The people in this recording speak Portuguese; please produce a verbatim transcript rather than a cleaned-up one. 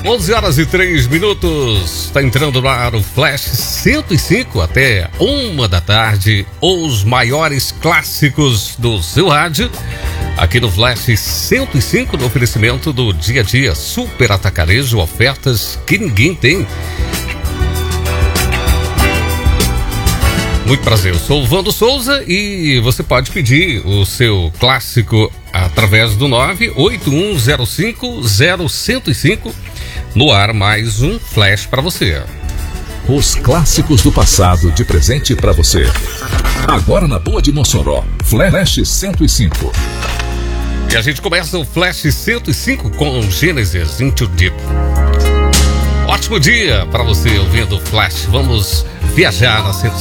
onze horas e três minutos, está entrando no ar o Flash cento e cinco até uma da tarde, os maiores clássicos do seu rádio, aqui no Flash cento e cinco, no oferecimento do Dia a Dia Super Atacarejo, ofertas que ninguém tem. Muito prazer, eu sou o Vando Souza e você pode pedir o seu clássico através do nove oito um zero cinco zero um zero cinco. No ar, mais um Flash para você. Os clássicos do passado de presente para você. Agora na Boa de Mossoró, Flash cento e cinco. E a gente começa o Flash cento e cinco com Genesis Into Deep. Ótimo dia para você ouvindo o Flash. Vamos viajar na cento e cinco.